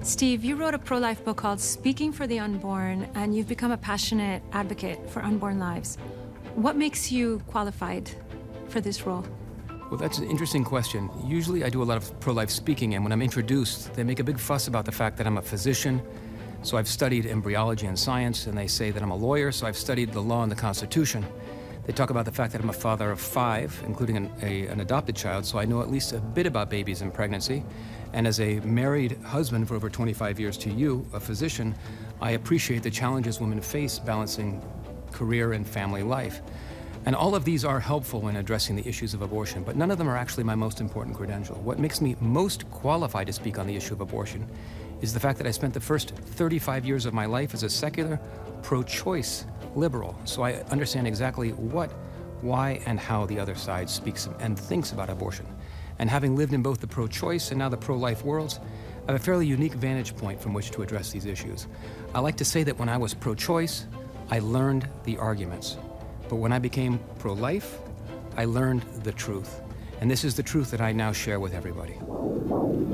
Steve, you wrote a pro-life book called Speaking for the Unborn, and you've become a passionate advocate for unborn lives. What makes you qualified for this role? Well, that's an interesting question. Usually I do a lot of pro-life speaking, and when I'm introduced, they make a big fuss about the fact that I'm a physician, so I've studied embryology and science, and they say that I'm a lawyer, so I've studied the law and the Constitution. They talk about the fact that I'm a father of 5, including an adopted child, so I know at least a bit about babies and pregnancy. And as a married husband for over 25 years to you, a physician, I appreciate the challenges women face balancing career and family life. And all of these are helpful in addressing the issues of abortion, but none of them are actually my most important credential. What makes me most qualified to speak on the issue of abortion is the fact that I spent the first 35 years of my life as a secular, pro-choice liberal. So I understand exactly what, why, and how the other side speaks and thinks about abortion. And having lived in both the pro-choice and now the pro-life worlds, I have a fairly unique vantage point from which to address these issues. I like to say that when I was pro-choice, I learned the arguments. But when I became pro-life, I learned the truth. And this is the truth that I now share with everybody.